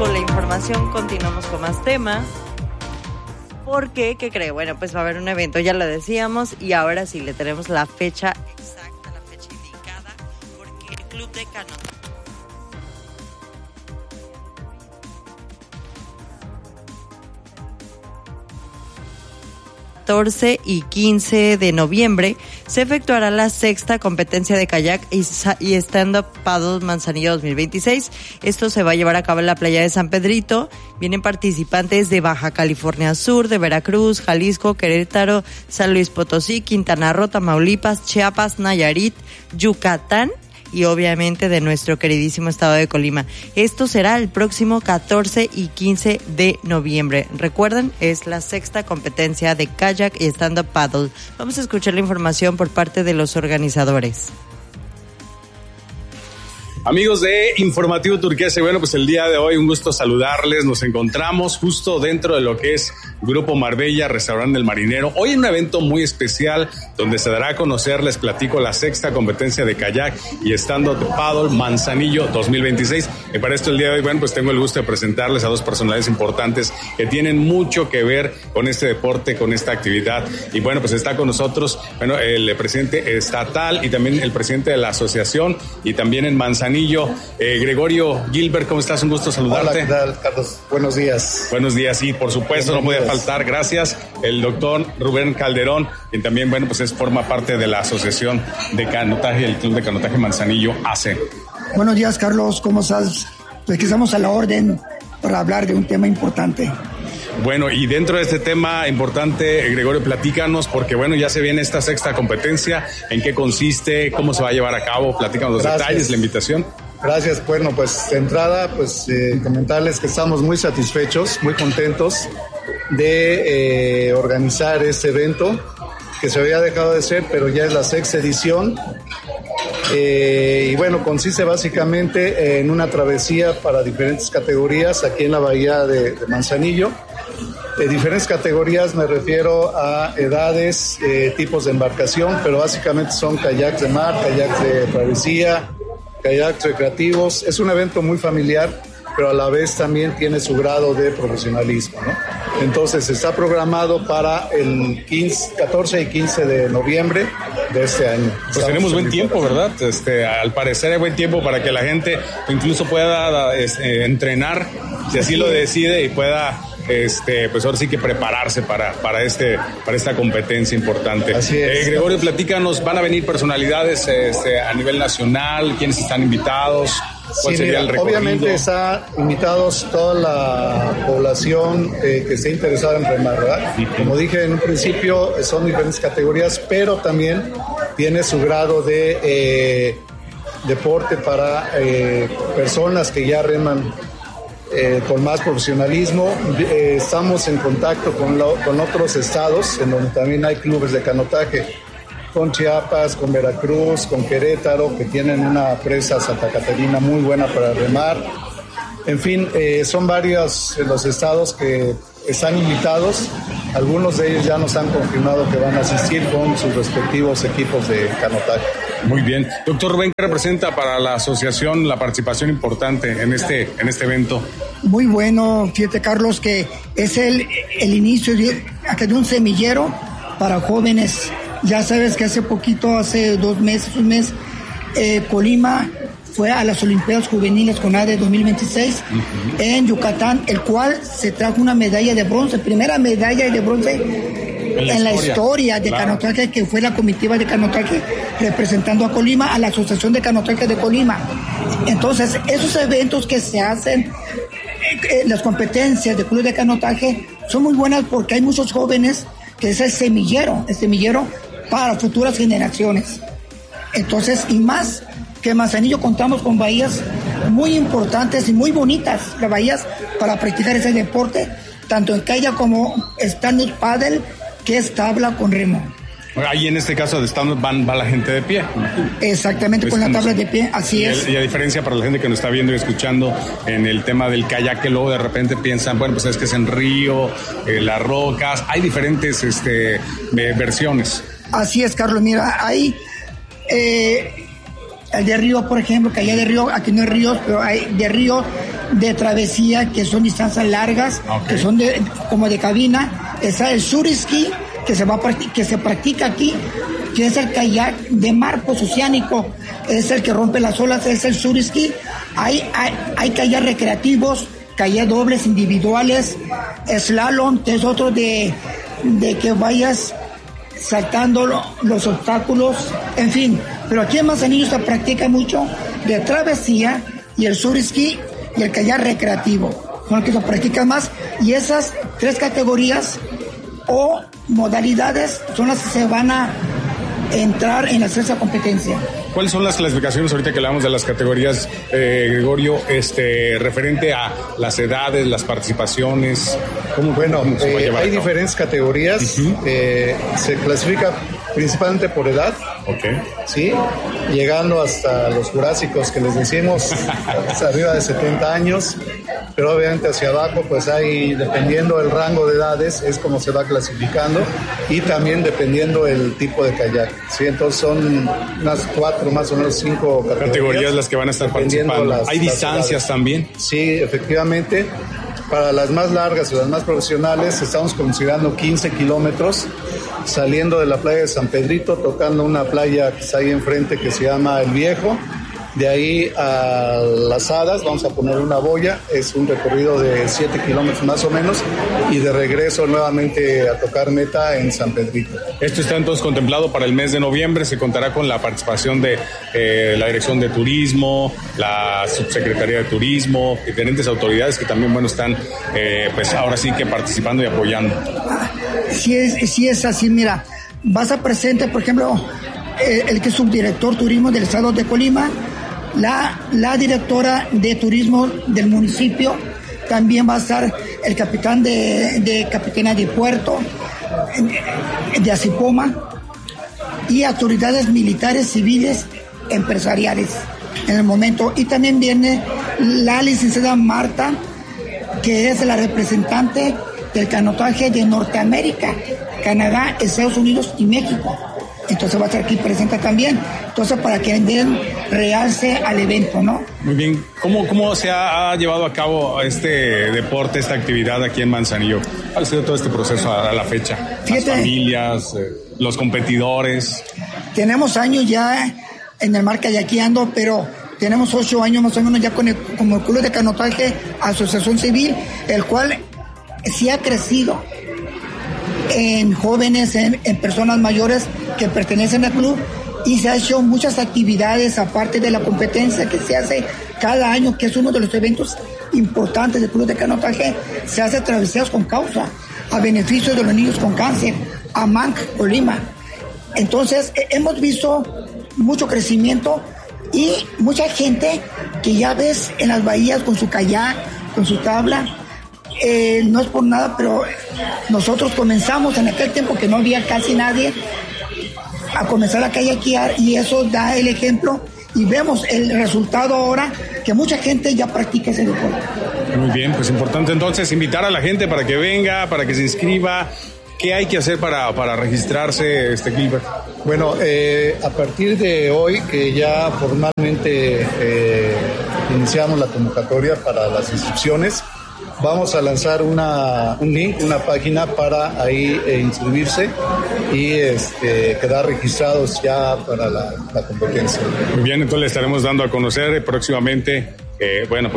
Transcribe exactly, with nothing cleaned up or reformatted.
con la información, continuamos con más temas. ¿Por qué? ¿Qué cree? Bueno, pues va a haber un evento, ya lo decíamos, y ahora sí le tenemos la fecha exacta, la fecha indicada, porque el Club de Canotaje catorce y quince de noviembre se efectuará la sexta competencia de kayak y, y stand-up paddle Manzanillo dos mil veintiséis. Esto se va a llevar a cabo en la playa de San Pedrito. Vienen participantes de Baja California Sur, de Veracruz, Jalisco, Querétaro, San Luis Potosí, Quintana Roo, Tamaulipas, Chiapas, Nayarit, Yucatán y obviamente de nuestro queridísimo estado de Colima. Esto será el próximo catorce y quince de noviembre. Recuerden, es la sexta competencia de kayak y stand-up paddle. Vamos a escuchar la información por parte de los organizadores. Amigos de Informativo Turquesa, bueno, pues el día de hoy un gusto saludarles. Nos encontramos justo dentro de lo que es Grupo Marbella, Restaurante del Marinero. Hoy en un evento muy especial donde se dará a conocer, les platico, la sexta competencia de kayak y stand-up paddle Manzanillo dos mil veintiséis. Y para esto el día de hoy, bueno, pues tengo el gusto de presentarles a dos personalidades importantes que tienen mucho que ver con este deporte, con esta actividad. Y bueno, pues está con nosotros, bueno, el presidente estatal y también el presidente de la asociación y también en Manzanillo, Eh, Gregorio Gilbert, ¿cómo estás? Un gusto saludarte. Hola, ¿qué tal, Carlos? Buenos días. Buenos días, sí, por supuesto, no podía faltar, gracias. El doctor Rubén Calderón, quien también, bueno, pues es, forma parte de la Asociación de Canotaje, el Club de Canotaje Manzanillo A C. Buenos días, Carlos, ¿cómo estás? Pues aquí estamos a la orden para hablar de un tema importante. Bueno, y dentro de este tema importante, Gregorio, platícanos, porque bueno, ya se viene esta sexta competencia, ¿en qué consiste? ¿Cómo se va a llevar a cabo? Platícanos los Gracias. detalles, la invitación. Gracias, bueno, pues de entrada, pues eh, comentarles que estamos muy satisfechos, muy contentos de eh, organizar este evento, que se había dejado de hacer, pero ya es la sexta edición. Eh, y bueno, consiste básicamente en una travesía para diferentes categorías aquí en la bahía de, de Manzanillo. De diferentes categorías me refiero a edades, eh, tipos de embarcación, pero básicamente son kayaks de mar, kayaks de travesía, kayaks recreativos. Es un evento muy familiar, pero a la vez también tiene su grado de profesionalismo, ¿no? Entonces está programado para el quince, catorce y quince de noviembre de este año. Pues Estamos tenemos buen tiempo, ¿verdad? Este, al parecer hay buen tiempo para que la gente incluso pueda este, entrenar, si así lo decide, y pueda este, pues ahora sí que prepararse para, para, este, para esta competencia importante. Así es. Eh, Gregorio, platícanos, ¿van a venir personalidades este, a nivel nacional? ¿Quiénes están invitados? ¿Cuál Sí, sería mira, el recorrido? obviamente está invitados toda la población eh, que esté interesada en remar, ¿verdad? Sí, sí. Como dije en un principio, son diferentes categorías, pero también tiene su grado de eh, deporte para eh, personas que ya reman eh, con más profesionalismo. Eh, estamos en contacto con, lo, con otros estados en donde también hay clubes de canotaje, con Chiapas, con Veracruz, con Querétaro, que tienen una presa Santa Catarina muy buena para remar. En fin, eh, son varios los estados que están invitados. Algunos de ellos ya nos han confirmado que van a asistir con sus respectivos equipos de canotaje. Muy bien. Doctor Rubén, ¿qué representa para la asociación la participación importante en este, en este evento? Muy bueno, fíjate, Carlos, que es el, el inicio de, de un semillero para jóvenes. Ya sabes que hace poquito, hace dos meses, un mes, eh, Colima fue a las Olimpiadas Juveniles con A D E dos mil veintiséis uh-huh. en Yucatán, el cual se trajo una medalla de bronce, primera medalla de bronce en la, en la historia, historia de claro. Canotaje, que fue la comitiva de canotaje representando a Colima, a la Asociación de Canotaje de Colima. Entonces, esos eventos que se hacen, eh, las competencias de club de canotaje, son muy buenas porque hay muchos jóvenes que es el semillero, el semillero para futuras generaciones. Entonces, y más que en Manzanillo contamos con bahías muy importantes y muy bonitas, las bahías para practicar ese deporte, tanto en kayak como stand-up paddle, que es tabla con remo. Ahí en este caso de stand-up van, va la gente de pie. Exactamente, pues con la tabla de pie, así y es. El, y a diferencia para la gente que nos está viendo y escuchando en el tema del kayak, que luego de repente piensan, bueno, pues es que es en río, eh, las rocas, hay diferentes este, eh, versiones. Así es, Carlos, mira, hay eh, el de río, por ejemplo, que allá de río, aquí no hay ríos, pero hay de río, de travesía, que son distancias largas, okay. que son de, como de cabina. Está el surski, que se va a que se practica aquí, que es el kayak de mar posoceánico, es el que rompe las olas, es el surski. Hay, hay, hay kayak recreativos, kayak dobles individuales, slalom, que es otro de, de que vayas saltando lo, los obstáculos, en fin. Pero aquí en Manzanillo se practica mucho de travesía y el surski y el kayak recreativo, son los que se practican más, y esas tres categorías o modalidades son las que se van a entrar en la sexta competencia. ¿Cuáles son las clasificaciones ahorita que hablamos de las categorías, eh, Gregorio, este, referente a las edades, las participaciones? ¿Cómo, bueno, cómo se va a eh, llevar hay a cabo? diferentes categorías. Uh-huh. eh, se clasifica principalmente por edad, okay. ¿sí? Llegando hasta los jurásicos que les decimos, arriba de setenta años, pero obviamente hacia abajo, pues hay, dependiendo del rango de edades, es como se va clasificando, y también dependiendo el tipo de kayak, ¿sí? Entonces son unas cuatro, más o menos cinco categorías, categorías las que van a estar participando. Las, ¿Hay distancias también? Sí, efectivamente. Para las más largas y las más profesionales estamos considerando quince kilómetros, saliendo de la playa de San Pedrito, tocando una playa que está ahí enfrente que se llama El Viejo. De ahí a Las Hadas vamos a poner una boya, es un recorrido de siete kilómetros más o menos, y de regreso nuevamente a tocar meta en San Pedrito. Esto está entonces contemplado para el mes de noviembre, se contará con la participación de eh, la Dirección de Turismo, la Subsecretaría de Turismo, diferentes autoridades que también, bueno, están eh, pues ahora sí que participando y apoyando. Sí es, sí es así, mira, vas a presentar, por ejemplo, el, el que es subdirector turismo del estado de Colima, La, la directora de turismo del municipio, también va a estar el capitán de, de Capitanía de Puerto, de Azipoma, y autoridades militares, civiles, empresariales en el momento. Y también viene la licenciada Marta, que es la representante del canotaje de Norteamérica, Canadá, Estados Unidos y México. Entonces va a estar aquí presente también. Entonces, para que den realce al evento, ¿no? Muy bien. ¿Cómo, cómo se ha, ha llevado a cabo este deporte, esta actividad aquí en Manzanillo? ¿Cuál ha sido todo este proceso a, a la fecha? Fíjate, las familias, eh, los competidores. Tenemos años ya en el mar kayakeando, pero tenemos ocho años más o menos ya con el, como el Club de Canotaje Asociación Civil, el cual sí ha crecido en jóvenes, en, en personas mayores que pertenecen al club, y se ha hecho muchas actividades aparte de la competencia que se hace cada año, que es uno de los eventos importantes del Club de Canotaje. Se hace travesías con causa a beneficio de los niños con cáncer, a M A N C, Colima. Entonces eh, hemos visto mucho crecimiento y mucha gente que ya ves en las bahías con su kayak, con su tabla. Eh, no es por nada, pero nosotros comenzamos en aquel tiempo que no había casi nadie a comenzar a kayakear, y eso da el ejemplo, y vemos el resultado ahora que mucha gente ya practica ese deporte. Muy bien, pues importante entonces invitar a la gente para que venga, para que se inscriba. ¿Qué hay que hacer para, para registrarse, este Gilbert? Bueno, eh, a partir de hoy, que ya formalmente eh, iniciamos la convocatoria para las inscripciones, vamos a lanzar una, un link, una página para ahí eh, inscribirse y este, quedar registrados ya para la, la competencia. Muy bien, entonces le estaremos dando a conocer próximamente, eh, bueno, pues